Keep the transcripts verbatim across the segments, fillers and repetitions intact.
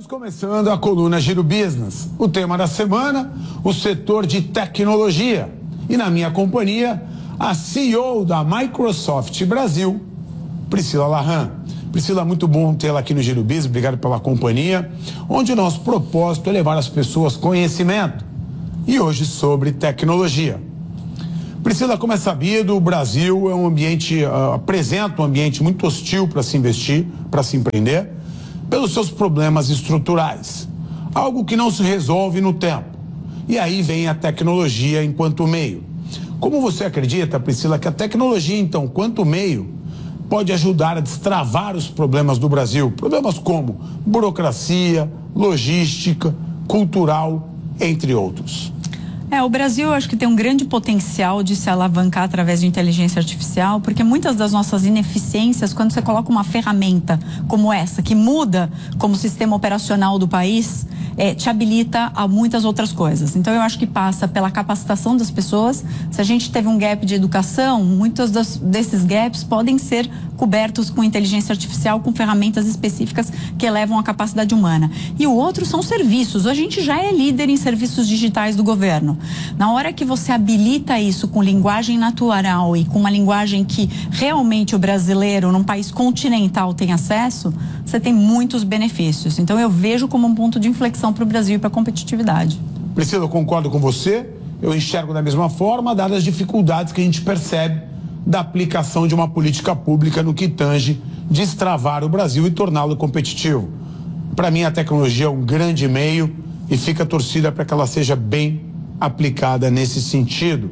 Estamos começando a coluna Giro Business. O tema da semana, o setor de tecnologia. E na minha companhia, a C E O da Microsoft Brasil, Priscila Lahan. Priscila, muito bom tê-la aqui no Giro Business, obrigado pela companhia, onde o nosso propósito é levar as pessoas conhecimento. E hoje sobre tecnologia. Priscila, como é sabido, o Brasil é um ambiente, uh, apresenta um ambiente muito hostil para se investir, para se empreender, pelos seus problemas estruturais. Algo que não se resolve no tempo. E aí vem a tecnologia enquanto meio. Como você acredita, Priscila, que a tecnologia, então, quanto meio, pode ajudar a destravar os problemas do Brasil? Problemas como burocracia, logística, cultural, entre outros. É, o Brasil, eu acho que tem um grande potencial de se alavancar através de inteligência artificial, porque muitas das nossas ineficiências, quando você coloca uma ferramenta como essa, que muda como sistema operacional do país, é, te habilita a muitas outras coisas. Então, eu acho que passa pela capacitação das pessoas. Se a gente teve um gap de educação, muitos das, desses gaps podem ser cobertos com inteligência artificial, com ferramentas específicas que elevam a capacidade humana. E o outro são serviços. A gente já é líder em serviços digitais do governo. Na hora que você habilita isso com linguagem natural e com uma linguagem que realmente o brasileiro, num país continental, tem acesso, você tem muitos benefícios. Então, eu vejo como um ponto de inflexão para o Brasil e para a competitividade. Priscila, eu concordo com você. Eu enxergo da mesma forma, dadas as dificuldades que a gente percebe da aplicação de uma política pública no que tange destravar o Brasil e torná-lo competitivo. Para mim, a tecnologia é um grande meio e fica a torcida para que ela seja bem aplicada nesse sentido.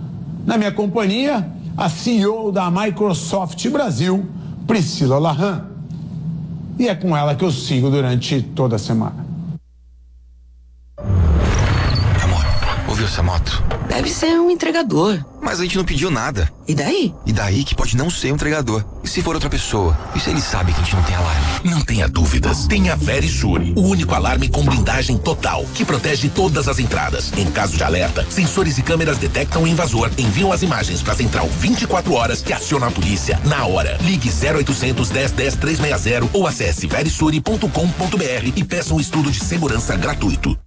Na minha companhia, a C E O da Microsoft Brasil, Priscila Lahan. E é com ela que eu sigo durante toda a semana. Amor, ouviu essa moto? Deve ser um entregador. Mas a gente não pediu nada. E daí? E daí que pode não ser um entregador. E se for outra pessoa? E se ele sabe que a gente não tem alarme? Não tenha dúvidas. Tenha a Verisure, o único alarme com blindagem total, que protege todas as entradas. Em caso de alerta, sensores e câmeras detectam o invasor, enviam as imagens para a central vinte e quatro horas que aciona a polícia na hora. Ligue zero oitocentos, dez, dez, trezentos e sessenta ou acesse verisure ponto com ponto br e peça um estudo de segurança gratuito.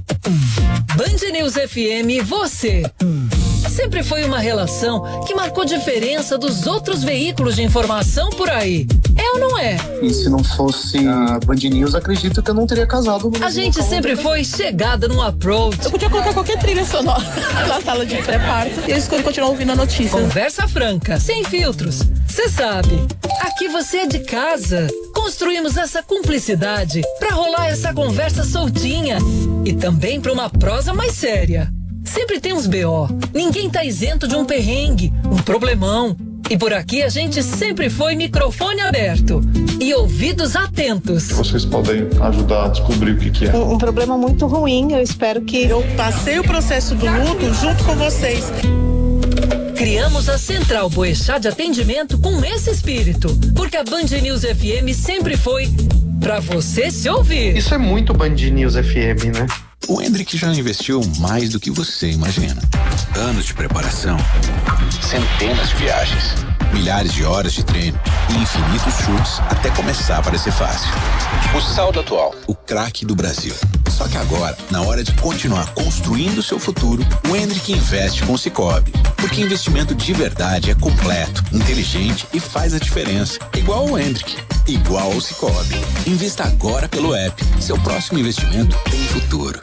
Band News F M, você. Sempre foi uma relação que marcou diferença dos outros veículos de informação por aí. É ou não é? E se não fosse a Band News, acredito que eu não teria casado. A gente sempre foi chegada num approach. Eu podia colocar qualquer trilha sonora na sala de pré-parto e eu escolho continuar ouvindo a notícia. Conversa franca, sem filtros. Você sabe, aqui você é de casa. Construímos essa cumplicidade pra rolar essa conversa soltinha e também pra uma prosa mais séria. Sempre tem uns B O. Ninguém tá isento de um perrengue, um problemão. E por aqui a gente sempre foi microfone aberto e ouvidos atentos. Vocês podem ajudar a descobrir o que, que é. Um, um problema muito ruim, eu espero que eu passei o processo do luto junto com vocês. Criamos a Central Boechat de atendimento com esse espírito, porque a Band News F M sempre foi pra você se ouvir. Isso é muito Band News F M, né? O Hendrick já investiu mais do que você imagina. Anos de preparação, centenas de viagens, milhares de horas de treino e infinitos chutes até começar a parecer fácil. O saldo atual, o craque do Brasil. Só que agora, na hora de continuar construindo o seu futuro, o Hendrick investe com o Sicoob. Porque investimento de verdade é completo, inteligente e faz a diferença. Igual o Hendrick, igual o Sicoob. Invista agora pelo app. Seu próximo investimento tem futuro.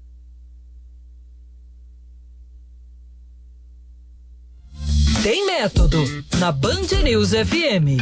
Tem método na Band News F M.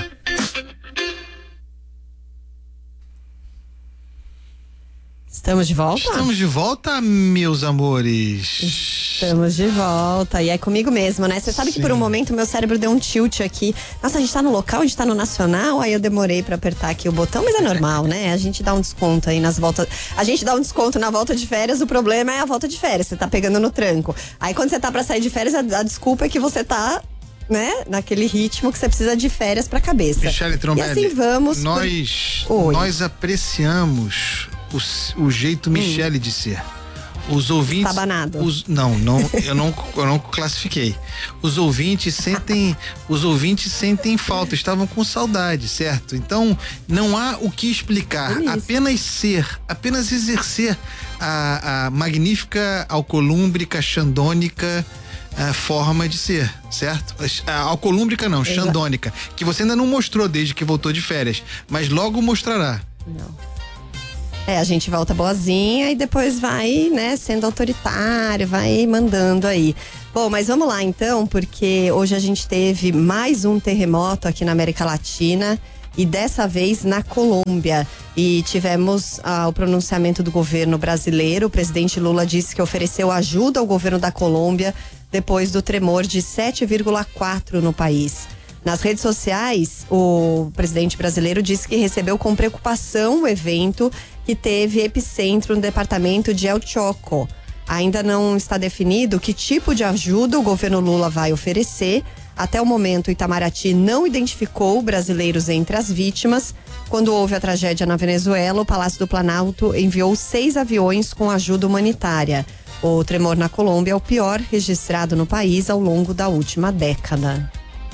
Estamos de volta? Estamos de volta, meus amores. Estamos de volta. E é comigo mesmo, né? Você sabe que por um momento meu cérebro deu um tilt aqui. Nossa, a gente tá no local, a gente tá no nacional. Aí eu demorei pra apertar aqui o botão, mas é normal, né? A gente dá um desconto aí nas voltas. A gente dá um desconto na volta de férias. O problema é a volta de férias. Você tá pegando no tranco. Aí quando você tá pra sair de férias, a, a desculpa é que você tá, né, naquele ritmo que você precisa de férias pra cabeça. Michele Trombelli, e assim vamos. Nós, por... nós apreciamos o, o jeito Michele hum. de ser. Os ouvintes. Estabanado. Os, não, não, eu não, eu não classifiquei. Os ouvintes sentem, os ouvintes sentem falta, estavam com saudade, certo? Então, não há o que explicar, apenas ser, apenas exercer a, a magnífica alcolúmbrica, xandônica a forma de ser, certo? A alcolúmbrica não, Exato. Xandônica, que você ainda não mostrou desde que voltou de férias, mas logo mostrará. Não. É, a gente volta boazinha e depois vai, né, sendo autoritário, vai mandando aí. Bom, mas vamos lá então, porque hoje a gente teve mais um terremoto aqui na América Latina e dessa vez na Colômbia. E tivemos ah, o pronunciamento do governo brasileiro. O presidente Lula disse que ofereceu ajuda ao governo da Colômbia depois do tremor de sete vírgula quatro no país. Nas redes sociais, o presidente brasileiro disse que recebeu com preocupação o evento que teve epicentro no departamento de El Choco. Ainda não está definido que tipo de ajuda o governo Lula vai oferecer. Até o momento, Itamaraty não identificou brasileiros entre as vítimas. Quando houve a tragédia na Venezuela, o Palácio do Planalto enviou seis aviões com ajuda humanitária. O tremor na Colômbia é o pior registrado no país ao longo da última década.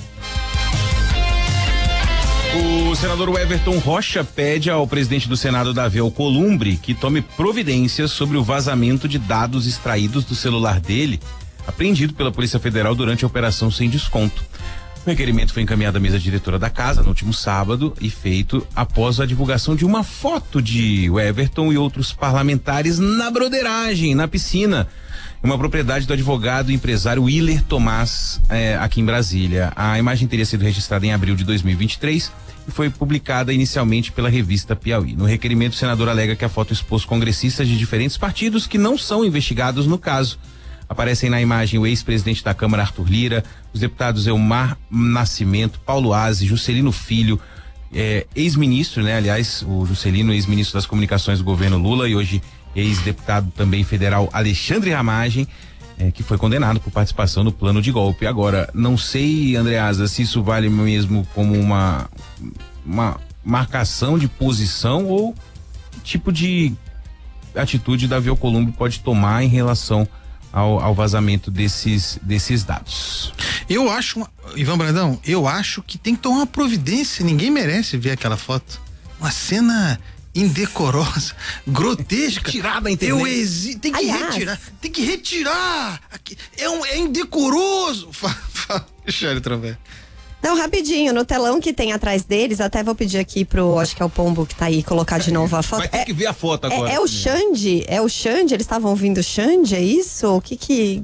O senador Everton Rocha pede ao presidente do Senado, Davi Alcolumbre, que tome providências sobre o vazamento de dados extraídos do celular dele, apreendido pela Polícia Federal durante a Operação Sem Desconto. O requerimento foi encaminhado à mesa diretora da casa no último sábado e feito após a divulgação de uma foto de Everton e outros parlamentares na broderagem, na piscina, uma propriedade do advogado e empresário Willer Tomás, eh, aqui em Brasília. A imagem teria sido registrada em abril de dois mil e vinte e três e foi publicada inicialmente pela revista Piauí. No requerimento, o senador alega que a foto expôs congressistas de diferentes partidos que não são investigados no caso. Aparecem na imagem o ex-presidente da Câmara, Arthur Lira, os deputados Elmar Nascimento, Paulo Aze, Juscelino Filho, eh, ex-ministro, né? Aliás, o Juscelino, ex-ministro das Comunicações do governo Lula e hoje ex-deputado também federal Alexandre Ramagem, eh, que foi condenado por participação no plano de golpe. Agora, não sei, Andreasa, se isso vale mesmo como uma, uma marcação de posição ou que tipo de atitude Davi Alcolumbre pode tomar em relação Ao, ao vazamento desses, desses dados. Eu acho, Ivan Brandão, eu acho que tem que tomar uma providência, ninguém merece ver aquela foto. Uma cena indecorosa, grotesca. Retirar da internet. Eu exi... Tem que Aliás. retirar, tem que retirar. É, um, é indecoroso. Deixa ele através. Não, rapidinho, no telão que tem atrás deles, até vou pedir aqui pro, acho que é o Pombo que tá aí, colocar de novo a foto. Vai ter é, que ver a foto agora. É, é o Xande, é o Xande, eles estavam ouvindo o Xande, é isso? O que que...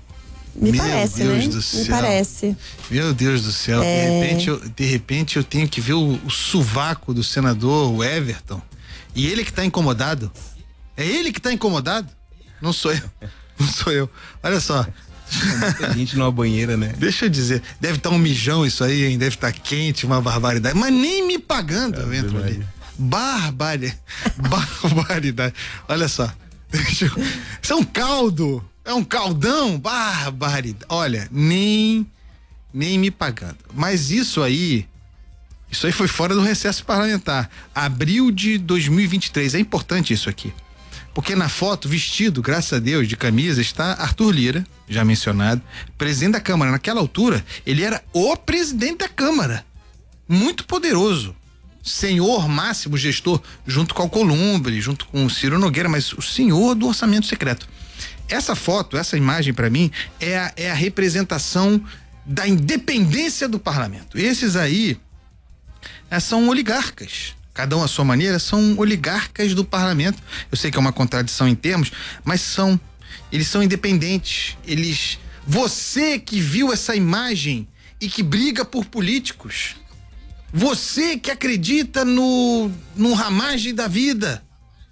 Me Meu parece, Deus né? do céu. Me parece. Meu Deus do céu, é... de repente eu, de repente eu tenho que ver o, o sovaco do senador, o Everton, e ele que tá incomodado. É ele que tá incomodado? Não sou eu, não sou eu. Olha só. Muita gente numa banheira, né? Deixa eu dizer, deve estar tá um mijão isso aí, hein? Deve estar tá quente, uma barbaridade. Mas nem me pagando eu entro ali. Barbaridade. Barbaridade. Olha só. Deixa eu... Isso é um caldo. É um caldão. Barbaridade. Olha, nem, nem me pagando. Mas isso aí, isso aí foi fora do recesso parlamentar. Abril de dois mil e vinte e três. É importante isso aqui. Porque na foto, vestido, graças a Deus, de camisa, está Arthur Lira, já mencionado, presidente da Câmara. Naquela altura, ele era o presidente da Câmara. Muito poderoso. Senhor máximo gestor, junto com o Alcolumbre, junto com o Ciro Nogueira, mas o senhor do orçamento secreto. Essa foto, essa imagem, para mim, é a, é a representação da independência do parlamento. Esses aí é, são oligarcas. Cada um à sua maneira, são oligarcas do parlamento. Eu sei que é uma contradição em termos, mas são, eles são independentes. Eles, você que viu essa imagem e que briga por políticos, você que acredita no, no ramagem da vida,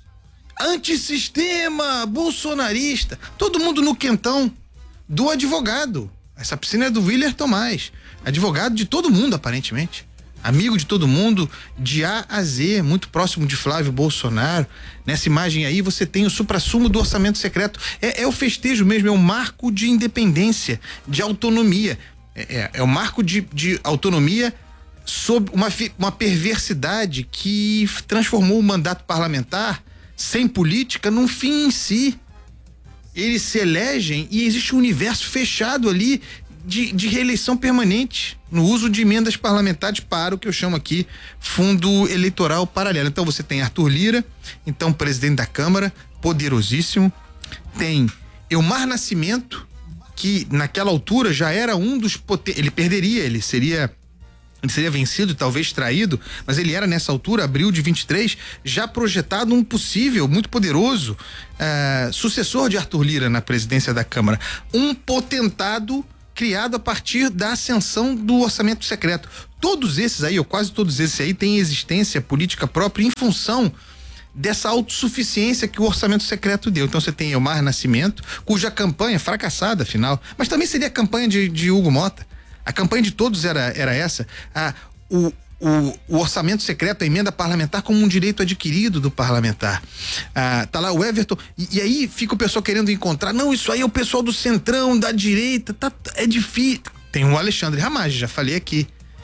antissistema, bolsonarista, todo mundo no quentão do advogado. Essa piscina é do Willer Tomás, advogado de todo mundo aparentemente. Amigo de todo mundo, de A a Z, muito próximo de Flávio Bolsonaro. Nessa imagem aí você tem o suprassumo do orçamento secreto. É, é o festejo mesmo, é um marco de independência, de autonomia. É, é, é o marco de, de autonomia sob uma, uma perversidade que transformou o mandato parlamentar sem política num fim em si. eles se elegem e existe um universo fechado ali de, de reeleição permanente no uso de emendas parlamentares para o que eu chamo aqui fundo eleitoral paralelo. Então você tem Arthur Lira, então presidente da Câmara, poderosíssimo, tem Elmar Nascimento, que naquela altura já era um dos poten... ele perderia, ele seria ele seria vencido, talvez traído, mas ele era nessa altura, abril de vinte e três, já projetado um possível, muito poderoso uh, sucessor de Arthur Lira na presidência da Câmara, um potentado criado a partir da ascensão do orçamento secreto. Todos esses aí, ou quase todos esses aí, têm existência política própria em função dessa autossuficiência que o orçamento secreto deu. Então você tem Elmar Nascimento, cuja campanha, fracassada afinal, mas também seria a campanha de, de Hugo Mota. A campanha de todos era, era essa. Ah, o, o, o orçamento secreto, a emenda parlamentar como um direito adquirido do parlamentar. Ah, tá lá o Everton, e, e aí fica o pessoal querendo encontrar, não, isso aí é o pessoal do centrão, da direita, tá, é difícil. Tem o Alexandre Ramagem, já falei aqui.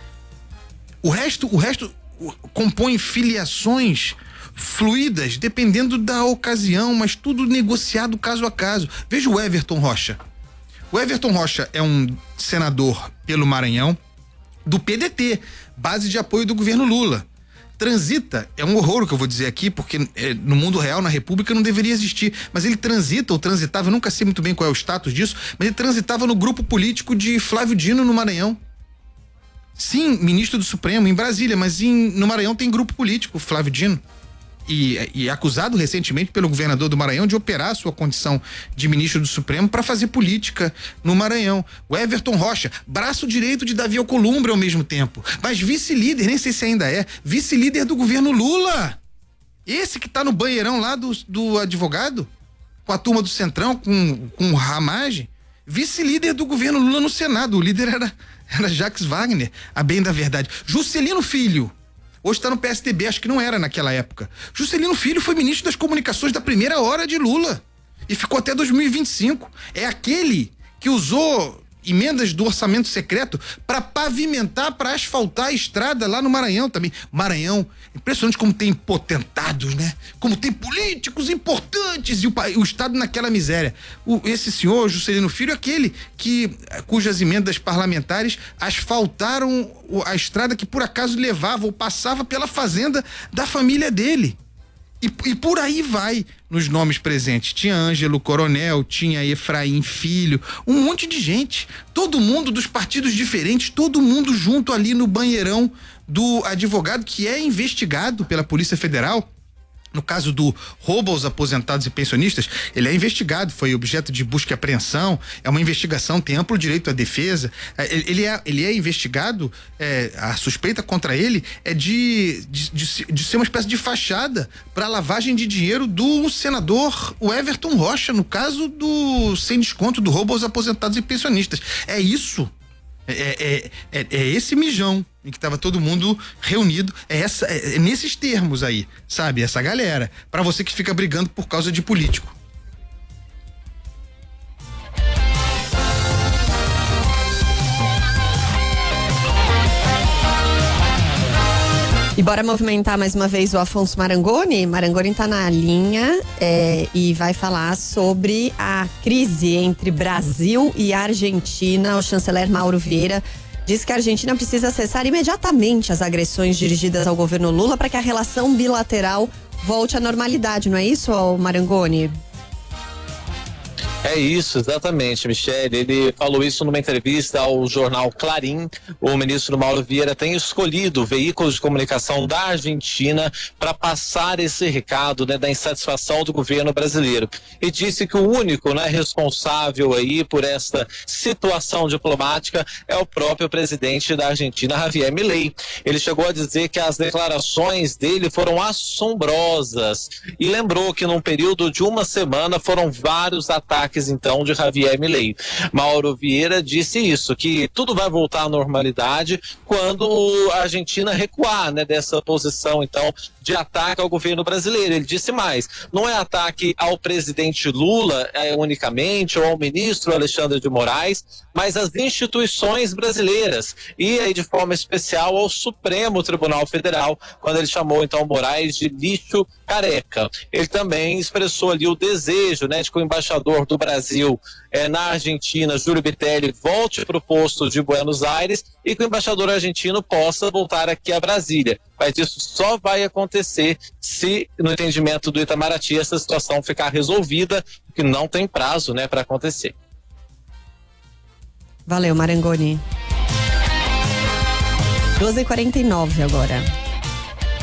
O resto, o resto compõe filiações fluídas, dependendo da ocasião, mas tudo negociado caso a caso. Veja o Everton Rocha. O Everton Rocha é um senador pelo Maranhão do P D T, base de apoio do governo Lula. Transita, é um horror o que eu vou dizer aqui, porque é, no mundo real, na República, não deveria existir, mas ele transita ou transitava, eu nunca sei muito bem qual é o status disso, mas ele transitava no grupo político de Flávio Dino no Maranhão. Sim, ministro do Supremo em Brasília, mas em, no Maranhão tem grupo político, Flávio Dino. E, e acusado recentemente pelo governador do Maranhão de operar a sua condição de ministro do Supremo para fazer política no Maranhão. O Everton Rocha, braço direito de Davi Alcolumbre ao mesmo tempo, mas vice-líder, nem sei se ainda é, vice-líder do governo Lula. Esse que tá no banheirão lá do, do advogado, com a turma do Centrão, com, com o Ramagem, vice-líder do governo Lula no Senado. O líder era, era Jacques Wagner, a bem da verdade. Juscelino Filho, hoje está no P S D B, acho que não era naquela época. Juscelino Filho foi ministro das comunicações da primeira hora de Lula e ficou até dois mil e vinte e cinco. É aquele que usou emendas do orçamento secreto para pavimentar, para asfaltar a estrada lá no Maranhão também. Maranhão, impressionante como tem potentados, né? Como tem políticos importantes e o, o Estado naquela miséria. O, esse senhor, Juscelino Filho, é aquele que, cujas emendas parlamentares asfaltaram a estrada que por acaso levava ou passava pela fazenda da família dele. E, e por aí vai nos nomes presentes. Tinha Ângelo Coronel, tinha Efraim Filho, um monte de gente. Todo mundo dos partidos diferentes, todo mundo junto ali no banheirão do advogado que é investigado pela Polícia Federal. No caso do roubo aos aposentados e pensionistas, ele é investigado, foi objeto de busca e apreensão, é uma investigação, tem amplo direito à defesa. Ele é, ele é investigado, é, a suspeita contra ele é de, de, de, de ser uma espécie de fachada para lavagem de dinheiro do senador o Everton Rocha, no caso do sem desconto do roubo aos aposentados e pensionistas. É isso. É, é, é, é esse mijão em que estava todo mundo reunido, é, essa, é, é nesses termos aí, sabe? Essa galera, para você que fica brigando por causa de político. E bora movimentar mais uma vez o Afonso Marangoni. Marangoni está na linha é, e vai falar sobre a crise entre Brasil e Argentina. O chanceler Mauro Vieira diz que a Argentina precisa cessar imediatamente as agressões dirigidas ao governo Lula para que a relação bilateral volte à normalidade, não é isso, Marangoni? É isso, exatamente, Michele. Ele falou isso numa entrevista ao jornal Clarim. O ministro Mauro Vieira tem escolhido veículos de comunicação da Argentina para passar esse recado, né, da insatisfação do governo brasileiro. E disse que o único, né, responsável aí por esta situação diplomática é o próprio presidente da Argentina, Javier Milei. Ele chegou a dizer que as declarações dele foram assombrosas e lembrou que num período de uma semana foram vários ataques então de Javier Milei. Mauro Vieira disse isso, que tudo vai voltar à normalidade quando a Argentina recuar, né, dessa posição então de ataque ao governo brasileiro. Ele disse mais, não é ataque ao presidente Lula é, unicamente, ou ao ministro Alexandre de Moraes, mas às instituições brasileiras e aí de forma especial ao Supremo Tribunal Federal, quando ele chamou então Moraes de lixo careca. Ele também expressou ali o desejo, né, de que o embaixador do Brasil é, na Argentina, Júlio Bitelli, volte para o posto de Buenos Aires e que o embaixador argentino possa voltar aqui a Brasília. Mas isso só vai acontecer se, no entendimento do Itamaraty, essa situação ficar resolvida, que não tem prazo, né, para acontecer. Valeu, Marangoni. doze e quarenta e nove agora.